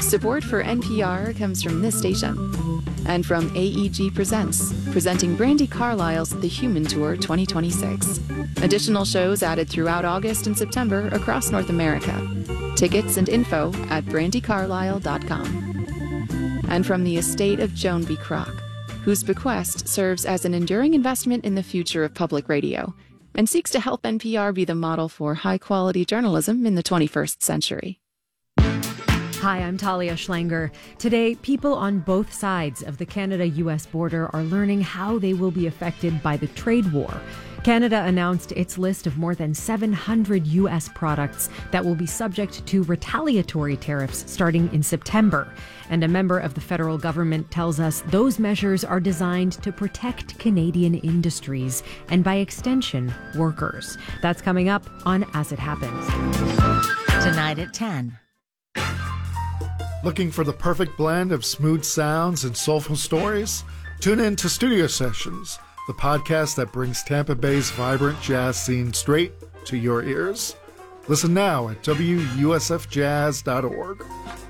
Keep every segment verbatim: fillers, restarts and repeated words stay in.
Support for N P R comes from this station and from A E G Presents, presenting Brandi Carlile's The Human Tour twenty twenty-six. Additional shows added throughout August and September across North America. Tickets and info at brandi carlile dot com. And from the estate of Joan B. Kroc, whose bequest serves as an enduring investment in the future of public radio and seeks to help N P R be the model for high-quality journalism in the twenty-first century. Hi, I'm Talia Schlanger. Today, people on both sides of the Canada-U S border are learning how they will be affected by the trade war. Canada announced its list of more than seven hundred U S products that will be subject to retaliatory tariffs starting in September. And a member of the federal government tells us those measures are designed to protect Canadian industries and, by extension, workers. That's coming up on As It Happens. Tonight at ten. Looking for the perfect blend of smooth sounds and soulful stories? Tune in to Studio Sessions, the podcast that brings Tampa Bay's vibrant jazz scene straight to your ears. Listen now at W U S F jazz dot org.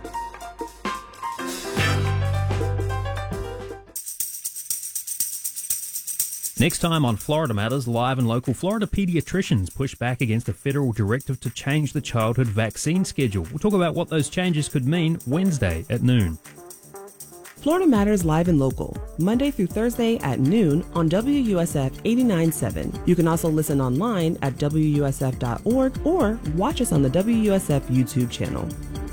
Next time on Florida Matters, live and local Florida pediatricians push back against a federal directive to change the childhood vaccine schedule. We'll talk about what those changes could mean Wednesday at noon. Florida Matters live and local, Monday through Thursday at noon on W U S F eighty-nine point seven. You can also listen online at W U S F dot org or watch us on the W U S F YouTube channel.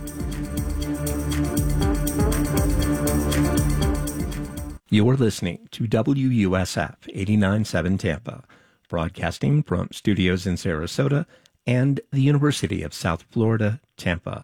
You're listening to W U S F eighty-nine point seven Tampa, broadcasting from studios in Sarasota and the University of South Florida, Tampa.